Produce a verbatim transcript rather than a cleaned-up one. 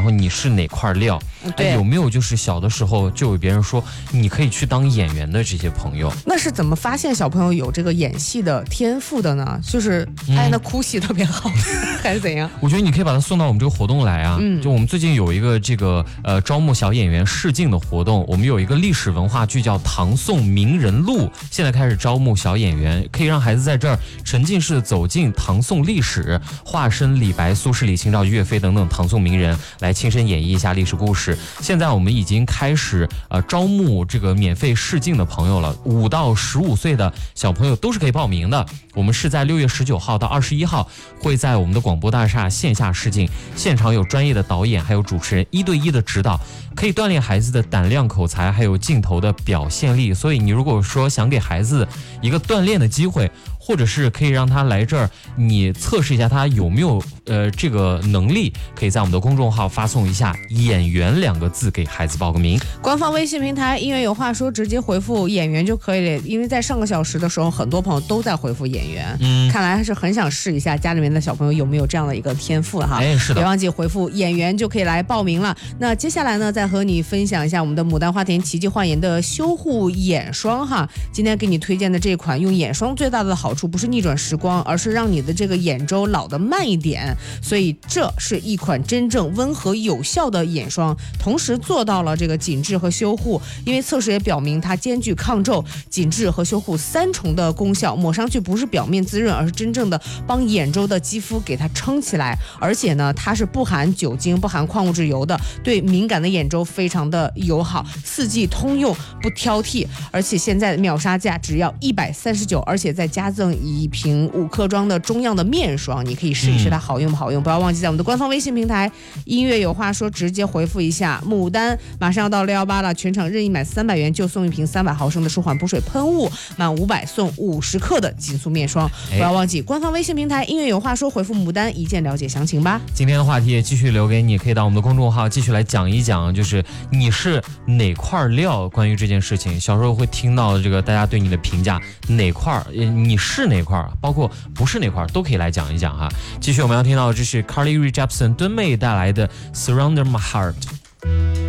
后你是哪块料？ 对， 有没有就是小的时候就有别人说你可以去当演员的这些朋友？ 那是怎么发现小朋友有这个演戏的天赋的呢？就是哎，那哭戏特别好，嗯、还是怎样？ 我觉得你可以把他送到我们这个活动来啊。 嗯， 就我们最近有一个这个呃招募小演员试镜的活动，我们有一个历史文化剧叫《唐宋名人录》，现在开始招募小演员，可以让孩子在这儿沉浸式走进唐宋历史，化身李白、苏轼、李清照、岳飞等等唐宋名人，来亲身演绎一下历史故事。现在我们已经开始呃招募这个免费试镜的朋友了，五到十五岁的小朋友都是可以报名的。我们是在六月十九号到二十一号会在我们的广播大厦线下试镜，现场有专业的导演还有主持人一对一的指导，可以锻炼孩子的胆量、口才还有镜头的表现力。所以你如果说想给孩子一个锻炼的机会，或者是可以让他来这儿，你测试一下他有没有呃这个能力，可以在我们的公众号发送一下演员两个字给孩子报个名。 官方微信平台音乐有话说，直接回复演员就可以了。因为在上个小时的时候，很多朋友都在回复演员，嗯，看来还是很想试一下家里面的小朋友有没有这样的一个天赋哈。 哎，是的， 别忘记回复演员就可以来报名了。那接下来呢，再和你分享一下我们的牡丹花田奇迹焕颜的修护眼霜哈。今天给你推荐的这款用眼霜最大的好处不是逆转时光，而是让你的这个眼周老得慢一点，所以这是一款真正温和有效的眼霜，同时做到了这个紧致和修护。因为测试也表明它兼具抗皱、紧致和修护三重的功效，抹上去不是表面滋润，而是真正的帮眼周的肌肤给它撑起来。而且呢，它是不含酒精、不含矿物质油的，对敏感的眼周非常的友好，四季通用，不挑剔。而且现在秒杀价只要一百三十九，而且再加赠一瓶五克装的中样的面霜，你可以试一试它好用不好用。嗯、不要忘记在我们的官方微信平台音乐有话说直接回复一下牡丹，马上要到六一八了，全场任意买三百元就送一瓶三百毫升的舒缓补水喷雾，满五百送五十克的紧速面霜。不要忘记官方微信平台音乐有话说回复牡丹一键了解详情吧。 今天的话题也继续留给你，可以到我们的公众号继续来讲一讲，就是你是哪块料。关于这件事情，小时候会听到这个大家对你的评价，哪块你是哪块，包括不是哪块都可以来讲一讲哈。继续我们要听到的这是 Carly Rae Jepsen 敦妹带来的 Surrender My Heart。